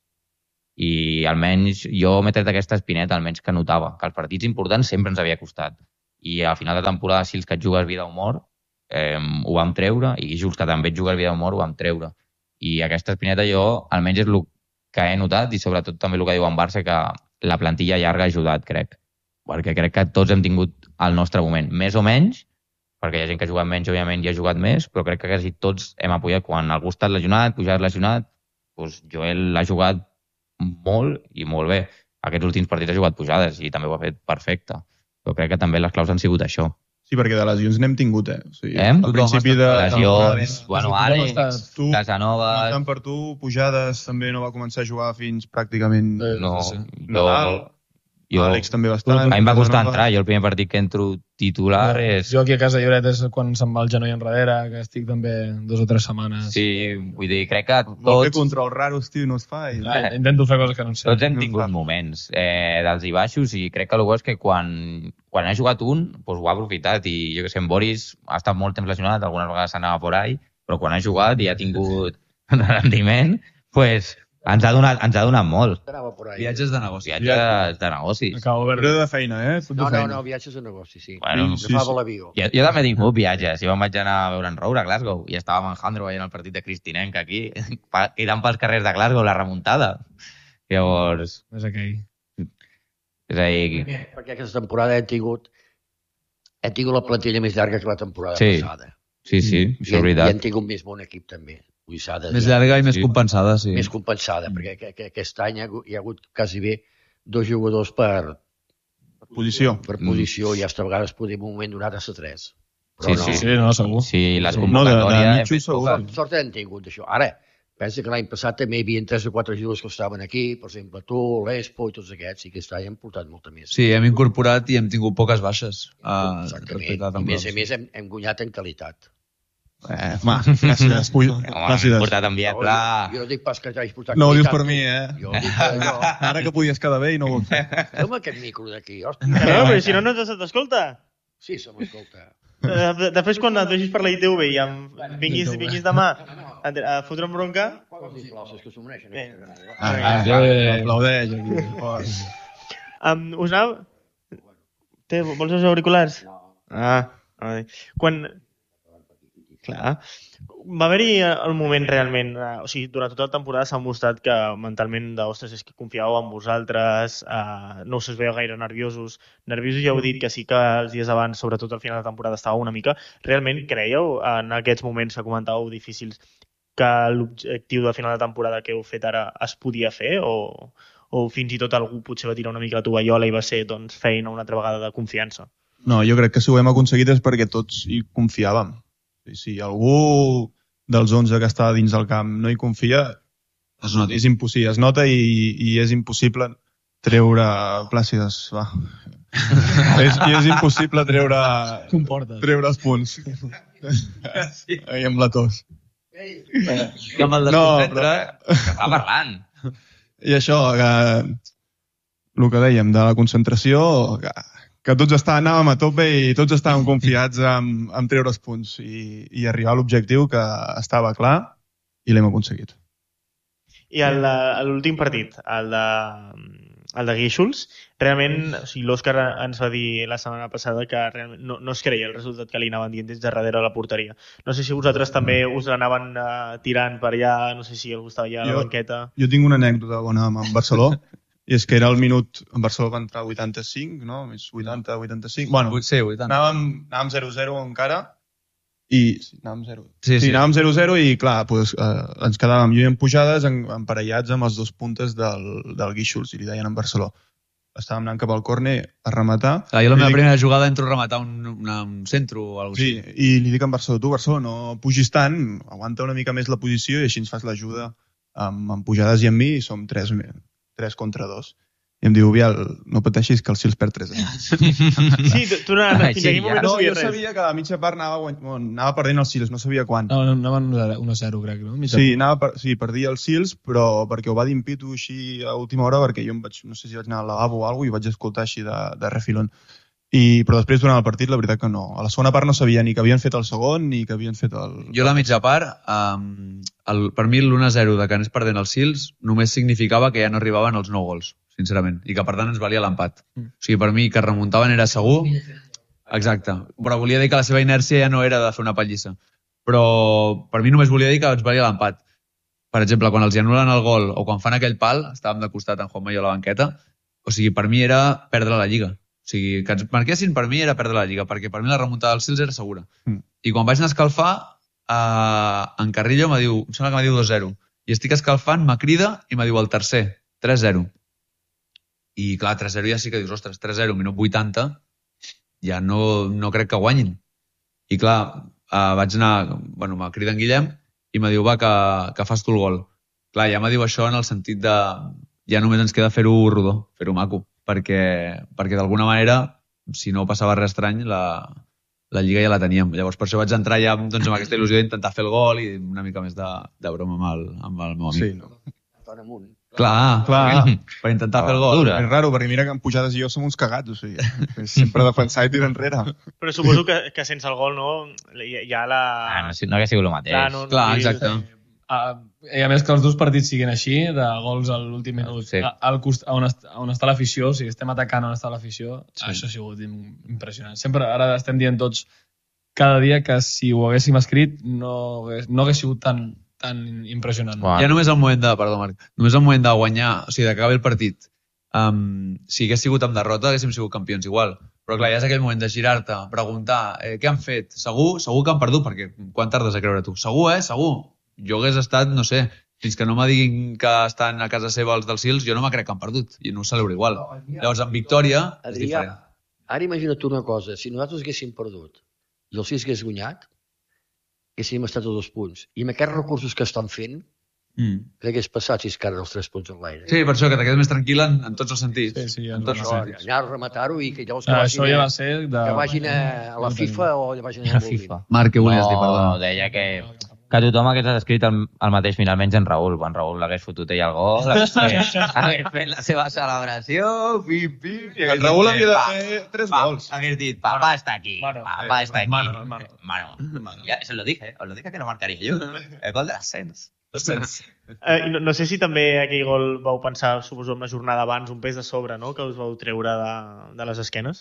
I almenys jo m'he tret aquesta espineta, almenys que notava, que els partits importants sempre ens havia costat. I a final de temporada, Sils, que et jugues vida humor, eh, ho vam treure, i Guíxols, que també et jugues vida humor, ho vam treure. I aquesta espineta jo, almenys és el que he notat, i sobretot també el que diu en Barça, que la plantilla llarga ha ajudat, crec. Perquè crec que tots hem tingut el nostre moment. Més o menys, perquè hi ha gent que ha jugat menys, òbviament, i ha jugat més, però crec que quasi tots hem apoyat. Quan algú ha estat lesionat, Pujat lesionat, doncs Joel l'ha jugat molt i molt bé. Aquests últims partits ha jugat Pujades i també ho ha fet perfecte. Però crec que també les claus han sigut això. Sí, perquè de lesions n'hem tingut, eh? O sigui, Hem? al principi de... Lesions, bueno, Àlex, Àlex, tu, Casanovas... començant per tu, Pujades també no va començar a jugar fins pràcticament... No, Nadal. jo... Àlex també va estar... A mi em va costar entrar. Jo el primer partit que entro titular és... Jo aquí a casa Lloret és quan se'n va el genoll enrere, que estic també dos o tres setmanes. Sí, vull dir, crec que tots... Vol fer controls raros, tio, no es fa. I... Ah, intento fer coses que no sé. Tots hem tingut moments eh, d'alts i baixos i crec que el bo és que quan, quan ha jugat un, doncs ho ha aprofitat i jo que sé, en Boris ha estat molt temps lesionat, algunes vegades s'anava por ahí, però quan ha jugat i ha tingut rendiment, doncs ens ha donat, ens ha donat molt. Viatges de negoci. Viatges de negocis. Acabo Però de feina, eh? Tot de No, no, feina. no, viatges de negoci, sí. Bueno, Sí, Sí, no fa l'avió. jo, jo també he tingut viatges. Jo me'n vaig anar a veure en Roure, a Glasgow, i estava amb en Jandro veient el partit de Cristinenc aquí, cridant pels carrers de Glasgow la remuntada. Llavors, És aquell. és a dir... Perquè aquesta temporada hem tingut hem tingut la plantilla més llarga que la temporada Sí. passada. Sí, sí, I, això és hem- I veritat. hem tingut més bon equip també. Vull dir, s'ha de Més dir. llarga i més Sí. compensada, sí. Més compensada, perquè que, que, aquest any hi ha, hagut- hi ha hagut quasi bé dos jugadors per, Posició. per posició i hasta a vegades podem un moment donat a ser tres. Sí, Però no. sí. Sí, no, segur. Sí, les No, de- de convocatòries... hem mitjos fet segur. poques. Sort, sort hem tingut això. Ara, pensa que l'any passat també hi havia tres o quatre jugadors que estaven aquí, per exemple, tu, l'Espo i tots aquests, i aquest any hem portat molta més. Sí, hem incorporat i hem tingut poques baixes. Uh, Exactament. I més a més hem, hem guanyat en qualitat. Eh, ma, gràcies. Puy, Home, hem gràcies. portat en Viet, No, clar. jo no dic pas que t'hagis portat No ho dius qualitat, per tu. mi, eh? Jo dic que jo... Ara que podies quedar bé i no ho vull fer. Feu-me aquest micro d'aquí, hòstia. No, però si no, no se t'escolta. Sí, se m'escolta. Eh, de- Després, quan et vegis per la I T V i em vinguis, vinguis demà a, a fotre'm bronca... Posa els aplausos que s'ho mereixen. Bé. Ah, ah, ah, aplaudeix aquí. Fort. Um, us anava... Té, vols els auriculars? Ah, ai. Quan... Clar. Va haver-hi el moment realment, eh, o sigui, durant tota la temporada s'ha mostrat que mentalment, de, ostres, és que confiàveu en vosaltres, eh, no us veia gaire nerviosos. Nerviosos ja heu dit que sí que els dies abans, sobretot al final de temporada, estava una mica. Realment creieu en aquests moments que comentàveu difícils que l'objectiu de final de temporada que heu fet ara es podia fer o, o fins i tot algú potser va tirar una mica la tovallola i va ser doncs, feina una altra vegada de confiança? No, jo crec que si ho hem aconseguit és perquè tots hi confiàvem. I si algú dels onze que està dins del camp no hi confia, Es nota. és impossible, es nota i, i és impossible treure... Plàcides, va. és, I és impossible treure, Comporta't. treure els punts. Sí. Ahí amb la tos. Que amb el No, desconcentre... Que està parlant. I això, que, el que dèiem, de la concentració, que, que tots estàvem, anàvem a tope i tots estàvem confiats en, en treure els punts i, i arribar a l'objectiu que estava clar i l'hem aconseguit. I el de- l'últim partit, el de, el de Guíxols, realment, o sigui, l'Òscar ens va dir la setmana passada que realment no, no es creia el resultat que li anaven dient des de darrere a la porteria. No sé si vosaltres també us l'anaven uh, tirant per allà, no sé si algú estava allà a la Jo- banqueta. Jo tinc una anècdota bona amb en Barceló, i és que era el minut, en Barceló va entrar vuitanta-cinc, no? Més vuitanta, vuitanta-cinc. Bueno, Sí, vuitanta. anàvem, anàvem zero zero encara i... Sí, anàvem zero. Sí, Sí, sí. anàvem zero zero i, clar, pues, eh, ens quedàvem jo i en Pujades en, emparellats amb els dos puntes del, del Guíxols, i li deien en Barceló. Estàvem anant cap al córner a rematar. Ah, jo la I meva dic- primera jugada entro a rematar un, una, un centre o alguna Sí, cosa i li dic a en Barceló, tu, Barceló, no pugis tant, aguanta una mica més la posició i així ens fas l'ajuda amb, amb Pujades i amb mi i som tres, tres contra dos. i em diu, Biel, no pateixis que el Sils perd tres anys. Sí, tu, tu no, no, fins Sí, aquell moment ja. no No, sabies jo res. sabia que a la mitja part anava, guany... bueno, anava perdent el Sils, no sabia quan. No, no, anaven un a zero, crec, no? Mitja Sí, punt. anava per, sí, perdia el Sils, però perquè ho va dir en Pitu així a última hora, perquè jo em vaig, no sé si vaig anar al lavabo o alguna cosa, i vaig escoltar així de, de refilón. I, però després, durant el partit, la veritat que no. A la segona part no sabia ni que havien fet el segon ni que havien fet el... Jo la mitja part, um, el, per mi l'u a zero de que anés perdent els Sils només significava que ja no arribaven els nou gols, sincerament, i que per tant ens valia l'empat. Mm. O sigui, per mi que remuntaven era segur. Exacte. Però volia dir que la seva inèrcia ja no era de fer una pallissa. Però per mi només volia dir que ens valia l'empat. Per exemple, quan els hi anulen el gol o quan fan aquell pal, estàvem de costat en Juanma i jo a la banqueta, o sigui, per mi era perdre la Lliga. O sigui, que ens marquessin per mi era perdre la Lliga, perquè per mi la remuntada dels Sils era segura. Mm. I quan vaig anar a escalfar, eh, en Carrillo m'ha diu, em sembla que m'ha diu dos zero. I estic escalfant, m'ha crida i m'ha diu el tercer, tres zero. I clar, tres zero ja sí que dius, ostres, tres zero, minut vuitanta, ja no, no crec que guanyin. I clar, eh, vaig anar, bueno, m'ha crida en Guillem i m'ha diu, va, que, que fas tu el gol. Clar, ja m'ha diu això en el sentit de ja només ens queda fer-ho rodó, fer-ho maco, perquè, perquè d'alguna manera, si no passava res estrany, la, la Lliga ja la teníem. Llavors per això vaig entrar ja doncs, amb aquesta il·lusió d'intentar fer el gol i una mica més de, de broma amb el, amb el meu amic. Sí, no. Tot amunt. Clar, Clar. per intentar fer el gol. Dura. És raro, perquè mira que en Pujades i jo som uns cagats, o sigui, sempre defensar i tirar enrere. Però suposo que, que sense el gol, no? Hi, hi ha la... Ah, no, no hagués sigut el mateix. Clar, no, Clar, no, exacte. Uh, I a més que els dos partits siguin així, de gols a l'últim minut, Sí. a- al cost, on, est, on està l'afició, o sigui, estem atacant on està l'afició, Sí. això ha sigut im- impressionant. Sempre, ara estem dient tots cada dia que si ho haguéssim escrit no hagués, no hagués sigut tan, tan impressionant. Uau. Ja només el moment de, perdó Marc, només el moment de guanyar, o sigui, d'acabar el partit, um, si hagués sigut amb derrota haguéssim sigut campions igual. Però clar, ja és aquell moment de girar-te, preguntar eh, què han fet, segur, segur que han perdut, perquè quan tardes a creure tu? Segur, eh? Segur. Jo hagués estat, no sé, fins que no me diguin que estan a casa seva els dels Sils, jo no me crec que han perdut, i no ho celebro igual. Llavors, amb victòria, és Adrià, diferent. ara imagina't una cosa, si nosaltres haguéssim perdut i el Sils hagués guanyat, haguéssim estat a dos punts. I amb aquests recursos que estan fent, Mm. què hagués passat si es carreguen els tres punts en l'aire? Sí, per això que t'quedes més tranquil en, en tots els sentits. Sí, sí, en en tots els Això, sentits. anar a rematar-ho i que llavors que Ah, vagin, això ja a, va ser de... que vagin a, a la FIFA o que vagin a La la FIFA. Marc, què volies no, dir, perdona? deia que, que tothom hagués escrit el, el mateix, mira, almenys en Raül. En Raül l'hagués fotut ell el gol, hagués fet, hagués fet la seva celebració, pim, pim. i hagués El Raül dit, havia de "Pa, fer tres pa", gols. Hagués dit, papá está aquí, Mano, papá está aquí. mano, mano. Mano, ya, se lo dije, os lo dije que lo marcaría yo. El gol de l'ascens. Eh, i no, no sé si també aquell gol vau pensar, suposo, amb la jornada abans, un pes de sobre, no?, que us vau treure de, de les esquenes.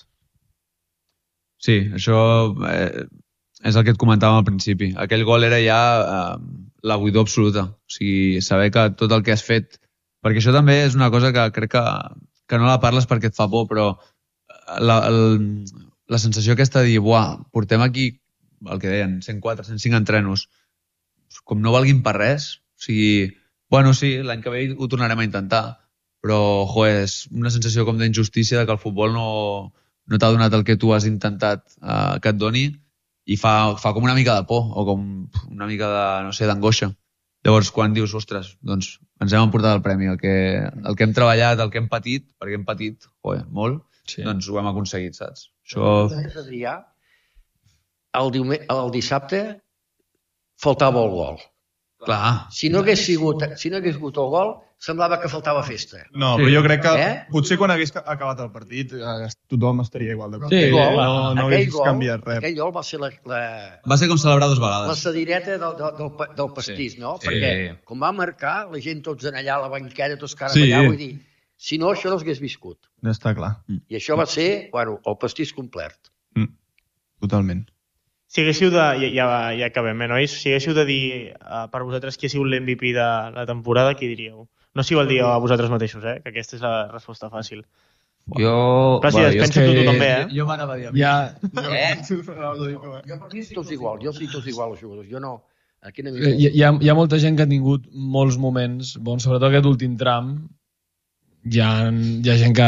Sí, això eh, és el que et comentàvem al principi. Aquell gol era ja eh, la buidor absoluta. O sigui, saber que tot el que has fet... Perquè això també és una cosa que crec que, que no la parles perquè et fa por, però la, el, la sensació aquesta de dir, buah, portem aquí el que deien, cent quatre, cent cinc entrenos, com no valguin per res. O sigui, bueno, sí, l'any que ve ho tornarem a intentar, però, jo, és una sensació com d'injustícia de que el futbol no, no t'ha donat el que tu has intentat eh, que et doni i fa, fa com una mica de por o com una mica de, no sé, d'angoixa. Llavors, quan dius, ostres, doncs ens hem emportat el premi, el que, el que hem treballat, el que hem patit, perquè hem patit, joder, molt, Sí. doncs ho hem aconseguit, saps? Això... Adrià, el, diume, el dissabte faltava el gol. Clar. Si no hagués sigut, si no hagués sigut el gol, semblava que faltava festa. No, però jo crec que Eh? potser quan hagués acabat el partit eh, tothom estaria igual de Sí, Aquell gol, no, no aquell hagués gol, canviat res. aquell gol va ser la, la, Va ser com celebrar dues la vegades. cedireta del, del, del, pa- del pastís, Sí. no? Sí. Perquè com va marcar, la gent tots en allà a la banqueta, tots cares Sí. allà, vull dir, si no, això no s'hagués viscut. Està clar, I això va ser, bueno, el pastís complet. totalment. Si haguéssiu de... Ja, ja, ja acabem, eh, nois? Si haguéssiu de dir uh, per vosaltres qui ha sigut l'M V P de la temporada, qui diríeu? No si ho el dieu a vosaltres mateixos, eh? Que aquesta és la resposta fàcil. Jo... Clar, si bueno, es jo- pensa que- tu també, eh? Jo m'anava a dir a mi. Ja, Eh? Jo per mi tots igual, jo sí tots igual els jugadors. Jo no... Aquí no hi, hi, ha, hi ha molta gent que ha tingut molts moments bons, sobretot aquest últim tram. Hi ha, hi ha gent que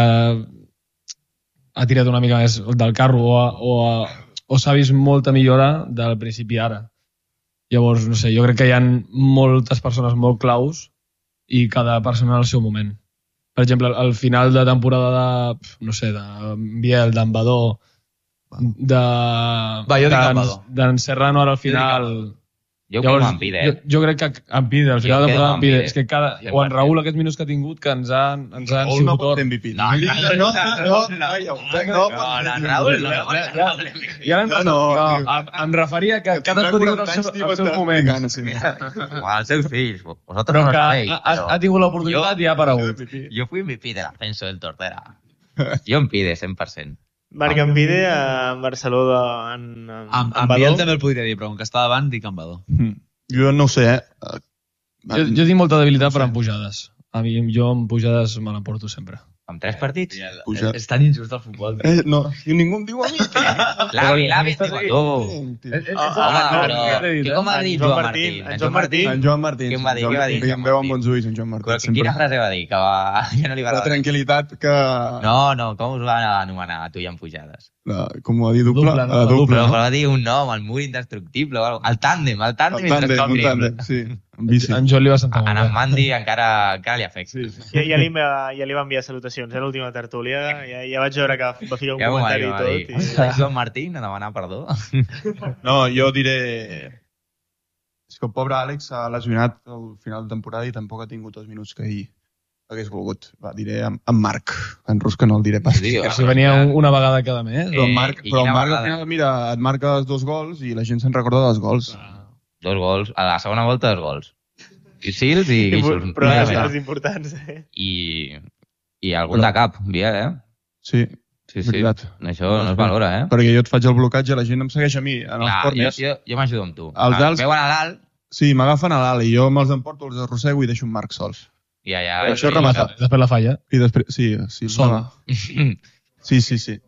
ha tirat una mica més del carro o, ha- o, ha- o s'ha vist molta millora del principi a ara. Llavors, no sé, jo crec que hi ha moltes persones molt claus i cada persona al seu moment. per exemple, al final de temporada de, no sé, de Biel, d'en Badó, de... Va, jo dic en Badó. d'en Serrano ara al final... Jo crec que Pide, jo, jo crec que en Pide, al final de temporada en Pide. És que cada... cent per cent. O en Raül, aquests minuts que ha tingut, que ens han, ens han Raül no sigut pot or. ser M V P. No, no, no, no, no, no, No, no, Raül, no, no, Ja l'hem No, no, no, em, em referia que cadascú ha tingut el seu, el seu moment. no. Els seus fills, vosaltres Però no que sabéis. ha, ha, ha tingut l'oportunitat i ha aparegut. Jo fui M V P de l'ascenso del Tordera. Jo em pide, cent per cent. Marc en Pide a Barceló de, en, en, Amb, amb Biel també el podria dir, però com que està davant, dic en Badó. Jo no ho sé, eh? Jo, jo tinc molta debilitat per en pujades. A mi, jo en pujades me l'emporto sempre. Amb tres partits? Puja. És tan injust el futbol. Eh, no, i ningú em diu a mi. L'avi, l'avi, tu. Ah, Home, però... no, Com va en dir Joan Joan Martín, Martín? en Joan Martín. En Joan Martín. Què em va dir? Joan- Què va dir? que em veu amb bons ulls, en Joan Martín. Però quina frase va dir? Que va... Ja no li va La agradar. tranquil·litat que... No, no, com us van anomenar a tu i en pujades? La, com ho va dir, doble? Doble, no? La La doble, Però no? va dir un nom, el mur indestructible, o alguna cosa. El tàndem, el tàndem El tàndem, un indestructible. tàndem, sí. En bici. En Joan li va sentar En molt en bé. Mandi encara, encara li afecta. Sí, sí. Ja, ja, li, va- ja li va enviar salutacions, eh, l'última tertúlia. Ja, ja vaig veure que va ficar un Ja m'ho va comentari dir, i m'ho va dir. tot. I... Joan Martín a demanar perdó. No, jo diré... És que el pobre Àlex s'ha lesionat al final de temporada i tampoc ha tingut els minuts que ell hagués volgut. Va, diré amb, amb Marc. En rus que no el diré pas. Sí, Si venia un- una vegada cada mes. Però, Eh, el Marc, i però el quina Marc al vegada? final, mira, et marca els dos gols i la gent se'n recorda dels gols. Dos gols. A la segona volta, dos gols. I Sils i Guíxols. Però Ja ja està. els importants, eh? I, I algun de cap, Biel, eh? Sí, Sí, sí. veritat. Això no es valora, eh? Perquè jo et faig el blocatge, la gent em segueix a mi, en els Clar, jo, corners. jo, jo m'ajudo amb tu. Els Ah, alts- Veuen a dalt Sí, m'agafen a dalt i jo me'ls emporto, els arrossego i deixo un Marc sols. i allà... Però això remata. Després la falla. I després, sí, sí, Sol. va. Sí, sí, sí.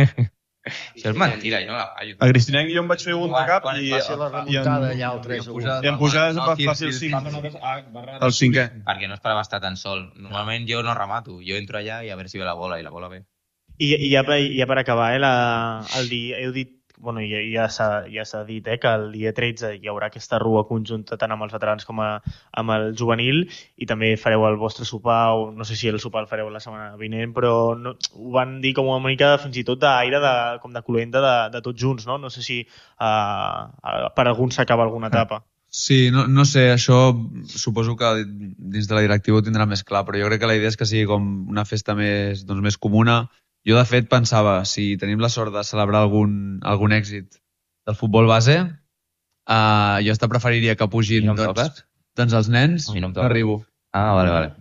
Això és mentira, jo no la fallo. A Cristinenc jo em vaig fer un de cap Quan i, Va ser la i, remuntada en, allà al tres a u. i en pujades No, va sí, fàcil sí, cinc. El cinquè. Perquè no esperava estar tan sol. Normalment jo no remato. Jo entro allà i a veure si ve la bola, i la bola ve. I, i ja, per, ja per acabar, eh, la, el dia, heu dit, bueno, ja, ja s'ha ja s'ha dit eh, que el dia tretze hi haurà aquesta rua conjunta tant amb els veterans com a, amb el juvenil i també fareu el vostre sopar, o no sé si el sopar el fareu la setmana vinent, però no, ho van dir com una mica fins i tot d'aire, de, com de colenta de, de tots junts, no? No sé si uh, per alguns s'acaba alguna etapa. Sí, no, no sé, això suposo que dins de la directiva ho tindrà més clar, però jo crec que la idea és que sigui com una festa més, doncs, més comuna. Jo, de fet, pensava, si tenim la sort de celebrar algun, algun èxit del futbol base, uh, jo hasta preferiria que pugin I no em doncs, toques? doncs els nens. A mi no em toca. Arribo. Ah, vale, vale.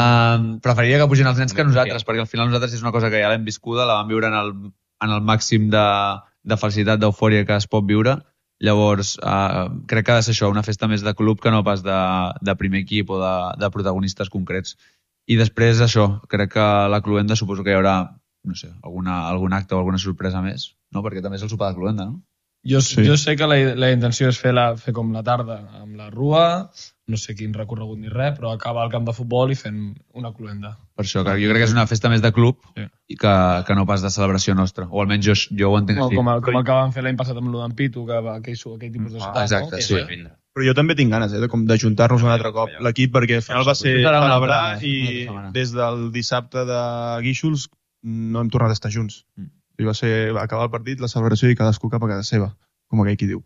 Uh, preferiria que pugin els nens que nosaltres, perquè al final nosaltres és una cosa que ja l'hem viscuda, la vam viure en el, en el màxim de, de felicitat, d'eufòria que es pot viure. Llavors, uh, crec que ha de ser això, una festa més de club que no pas de, de primer equip o de, de protagonistes concrets. I després, això, crec que a la Cluenda suposo que hi haurà, no sé, alguna, algun acte o alguna sorpresa més, no? Perquè també és el sopar de Cluenda, no? Jo, Sí. jo sé que la, la intenció és fer, la, fer com la tarda amb la rua, no sé quin recorregut ni res, però acabar al camp de futbol i fent una cluenda. Per això, que jo crec que és una festa més de club Sí. i que, que no pas de celebració nostra. O almenys jo, jo ho entenc No, així. com, el, com el que van fer l'any passat amb l'Udan Pitu, que va, aquell, su- aquell tipus de Ah, sopar, exacte, no? sí. Però jo també tinc ganes, eh, de, com d'ajuntar-nos un altre cop l'equip, perquè al final va ser Serà una celebrar altra- i una altra setmana. des del dissabte de Guíxols no hem tornat a estar junts. Mm. I va ser va acabar el partit, la celebració i cadascú cap a casa seva, com aquell qui diu.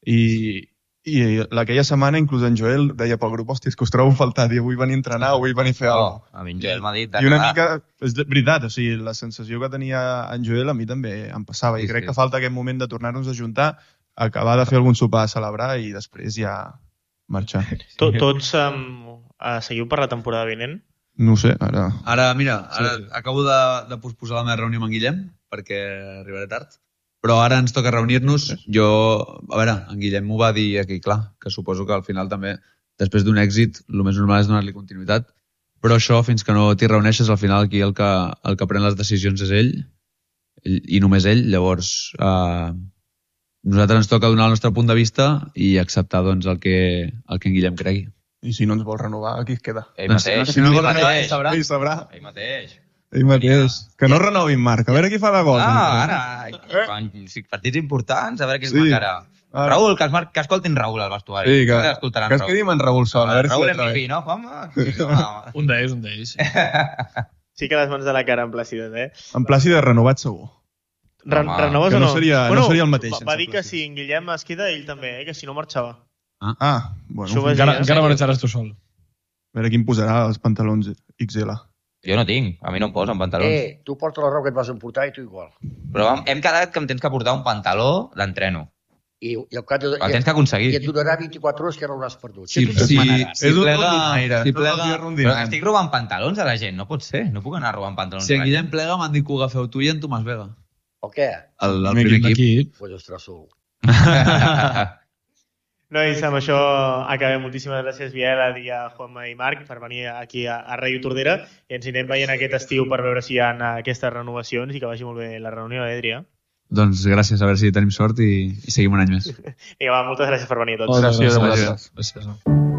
I, i aquella setmana inclús en Joel deia pel grup, hòstia, és que us trobo a faltar, i vull venir a entrenar o vull venir a fer alguna Oh, cosa. a mi en Joel m'ha dit... I una d'acabar. mica, és de veritat, o sigui, la sensació que tenia en Joel a mi també em passava, Sí, i crec sí. que falta aquest moment de tornar-nos a juntar, acabar de fer algun sopar a celebrar i després ja marxar. To, tots um, uh, seguiu per la temporada vinent? No ho sé, ara... Ara, mira, ara Sí, sí. acabo de, de posposar la meva reunió amb en Guillem, perquè arribaré tard, però ara ens toca reunir-nos. Jo, a veure, en Guillem m'ho va dir aquí, clar, que suposo que al final també, després d'un èxit, el més normal és donar-li continuïtat, però això, fins que no t'hi reuneixes, al final aquí el que, el que pren les decisions és ell, ell i només ell. Llavors, eh, nosaltres ens toca donar el nostre punt de vista i acceptar doncs, el, que, el que en Guillem cregui. I si no ens vol renovar, aquí es queda. Ell mateix. Si no ell vol renovar, mateix. ell sabrà. Ell sabrà. Ell mateix. Ell mateix. Que no renovin Marc. A veure qui fa la gol. Ah, ara, quan, si partits importants, a veure qui es Sí. marcarà. Ara. Raül, que, es mar... que escoltin Raül al vestuari. Sí, que, Ara escoltaran que es Raül. quedi amb en Raül sol. A veure Raül si M V P, no, Juanma? No. Un d'ells, un d'ells. Sí que les mans de la cara en Plàcides, eh? En Plàcid renovat segur. Re Home, renoves que o no no? seria- no seria el mateix Va, sense va dir que Plàcid. si en Guillem es queda, ell també, eh? Que si no marxava. Ah, bueno. Això ho vas Encara, dir, eh? encara marxaràs tu sol. A veure qui em posarà els pantalons X L. Jo no tinc, a mi no em posen pantalons. Eh, tu porta la roba que et vas emportar i tu igual. Però hem, hem quedat que em tens que portar un pantaló d'entreno. I, i, al cap de, El i, tens que i aconseguir. et durarà vint-i-quatre hores que no l'has perdut. Sí, tu te'n sí, manaràs. sí. És un plega- rondinaire. si Tot el plega- dia Però rondinant. estic robant pantalons a la gent, no pot ser. No puc anar robant pantalons. Si a en la Guillem plega, m'han dit que ho agafeu tu i en Tomàs Vega. O què? El, el Un primer equip. Equip. Pues estaràs sol. gent. Nois, amb això acabem. Moltíssimes gràcies, Biel, a dia Juanma i Marc, per venir aquí a, a Ràdio Tordera i ens anirem veient aquest estiu per veure si hi ha aquestes renovacions i que vagi molt bé la reunió, eh, Adrià? Doncs gràcies, a veure si tenim sort i, i seguim un any més. Vinga, va, moltes gràcies per venir a tots. Moltes Gràcies a gràcies. vosaltres. Gràcies.